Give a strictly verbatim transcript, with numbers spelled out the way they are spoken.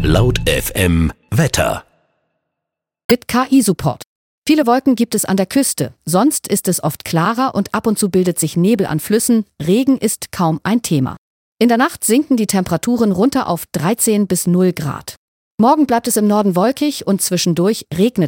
Laut F M Wetter. Mit K I-Support. Viele Wolken gibt es an der Küste, sonst ist es oft klarer und ab und zu bildet sich Nebel an Flüssen, Regen ist kaum ein Thema. In der Nacht sinken die Temperaturen runter auf dreizehn bis null Grad. Morgen bleibt es im Norden wolkig und zwischendurch regnet